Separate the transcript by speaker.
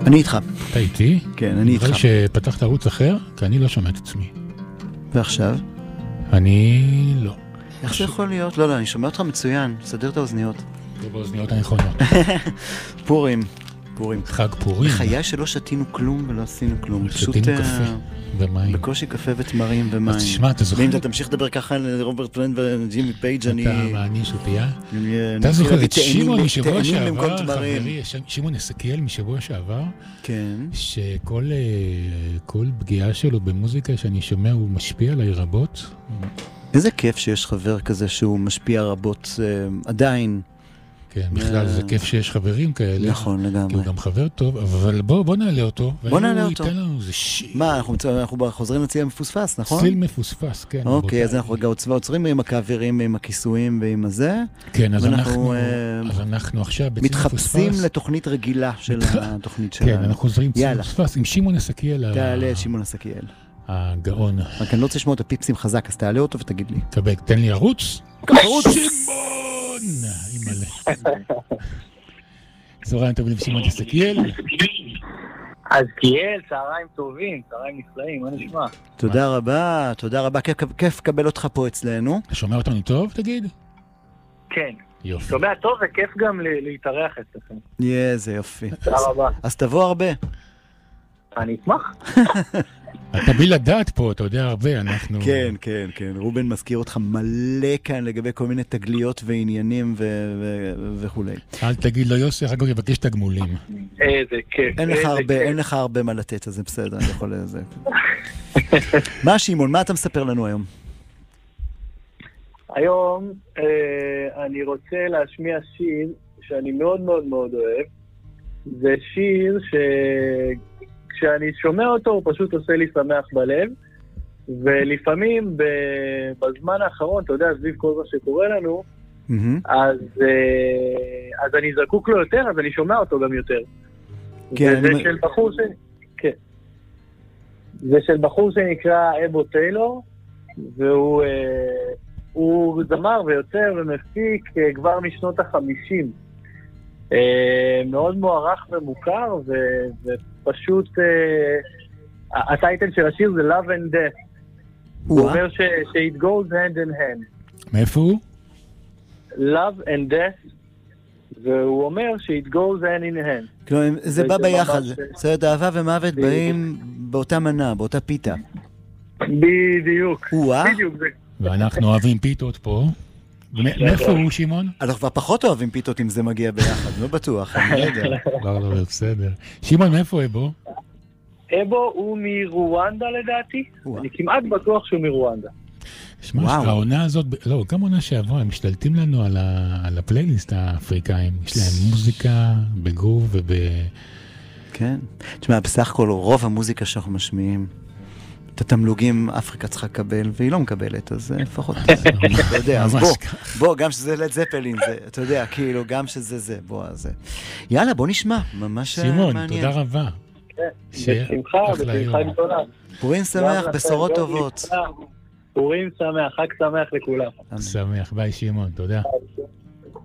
Speaker 1: אני איתך.
Speaker 2: אתה איתי?
Speaker 1: כן, אני איתך.
Speaker 2: נראה שפתחת ערוץ אחר, כי אני לא שומע את עצמי.
Speaker 1: ועכשיו?
Speaker 2: אני לא.
Speaker 1: איך זה יכול להיות? לא, אני שומע אותך מצוין. סדר את האוזניות.
Speaker 2: לא באוזניות הנכונות.
Speaker 1: פורים.
Speaker 2: חג פורים.
Speaker 1: בחיי שלא שתינו כלום ולא עשינו כלום.
Speaker 2: שתינו קפה ומים.
Speaker 1: בקושי קפה ותמרים ומים.
Speaker 2: אז תשמע, אתה זוכר?
Speaker 1: ואם אתה תמשיך לדבר ככה על רוברט פלנט וג'ימי פייג' אני...
Speaker 2: אתה מעניש אותי, אתה זוכר את שמעון משבוע שעבר, חברי, שמעון נסקיאל משבוע שעבר,
Speaker 1: כן.
Speaker 2: שכל פגיעה שלו במוזיקה שאני שומע הוא משפיע עליי רבות.
Speaker 1: איזה כיף שיש חבר כזה שהוא משפיע רבות עדיין.
Speaker 2: כן, בכלל זה כיף שיש חברים כאלה.
Speaker 1: נכון, לגמרי.
Speaker 2: כי הוא גם חבר טוב, אבל בוא נעלה אותו.
Speaker 1: בוא נעלה אותו.
Speaker 2: ייתן לנו איזה שיר.
Speaker 1: מה, אנחנו חוזרים לציל מפוספס, נכון?
Speaker 2: ציל מפוספס, כן.
Speaker 1: אוקיי, אז אנחנו רגע עוצרים עם הקאברים, עם הכיסויים ועם הזה.
Speaker 2: כן, אז אנחנו עכשיו בציל מפוספס.
Speaker 1: מתחפשים לתוכנית רגילה של התוכנית שלנו.
Speaker 2: כן, אנחנו חוזרים ציל מפוספס עם שמעון נסקיאל.
Speaker 1: תעלה את שמעון נסקיאל.
Speaker 2: הגאון.
Speaker 1: רק אני לא רוצה לשמוע את הפיפסים חזק, אז תעלה אותו ותגיד לי.
Speaker 2: תן לי ערוץ.
Speaker 1: ערוץ!
Speaker 2: צהריים טובים לשמעון נסקיאל.
Speaker 3: אז קיאל, צהריים טובים, צהריים נפלאים, מה נשמע?
Speaker 1: תודה רבה, כיף לקבל אותך פה אצלנו.
Speaker 2: אתה שומע אותנו טוב, תגיד?
Speaker 3: כן.
Speaker 2: יופי.
Speaker 3: שומע טוב וכיף גם להתארח אצלכם.
Speaker 1: זה יופי.
Speaker 3: תודה רבה.
Speaker 1: אז תבוא הרבה.
Speaker 3: אני אשמח.
Speaker 2: אתה בלי לדעת פה, אתה יודע הרבה, אנחנו...
Speaker 1: כן. רובן מזכיר אותך מלא כאן לגבי כל מיני תגליות ועניינים וכו'.
Speaker 2: אל תגיד לו יוסי, אחר כך יבקש תגמולים.
Speaker 3: איזה כיף.
Speaker 1: אין לך הרבה מה לתת, אז זה בסדר, אני יכול לזה. מה שמעון, מה אתה מספר לנו היום?
Speaker 3: היום אני רוצה להשמיע שיר שאני מאוד מאוד מאוד אוהב. זה שיר כשאני שומע אותו הוא פשוט עושה לי שמח בלב, ולפעמים בזמן האחרון, אתה יודע, סביב כל מה שקורה לנו, אז אני זקוק לו יותר, אז אני שומע אותו גם יותר. זה של בחור זה של בחור שנקרא אבו טיילור, והוא זמר ויוצר ומפיק כבר משנות ה-50. מאוד מוערך ומוכר, ופשוט הטייטל של השיר זה Love and Death. הוא אומר ש-it goes hand in hand.
Speaker 2: מאיפה הוא?
Speaker 3: Love and Death, והוא אומר ש-it goes hand in hand.
Speaker 1: כלומר, זה בא ביחד. זאת אומרת, אהבה ומוות באים באותה מנה, באותה פיתה.
Speaker 3: בדיוק.
Speaker 2: ואנחנו אוהבים פיתות פה. מאיפה הוא, שמעון?
Speaker 1: אנחנו כבר פחות אוהבים פיתות אם זה מגיע ביחד, לא בטוח, אני לא יודע.
Speaker 2: לא, בסדר. שמעון, מאיפה אבו?
Speaker 3: אבו הוא מרואנדה לדעתי. אני כמעט בטוח שהוא מרואנדה.
Speaker 2: שמע, העונה הזאת, לא, גם עונה שעברה, הם משתלטים לנו על הפלייליסט האפריקאים. יש להם מוזיקה בגרוב
Speaker 1: כן. תשמע, בסך הכל רוב המוזיקה שאנחנו משמיעים, את התמלוגים אפריקה צריכה לקבל, והיא לא מקבלת, אז לפחות, אתה יודע, אז בוא, גם שזה לד זפלין, אתה יודע, כאילו, גם שזה זה, בוא, אז יאללה, בוא נשמע, ממש מעניין.
Speaker 2: שמעון, תודה רבה.
Speaker 3: בשמחה גדולה.
Speaker 1: פורים שמח, בשורות טובות.
Speaker 3: פורים שמח, חג שמח לכולם.
Speaker 2: שמח, ביי שמעון, תודה.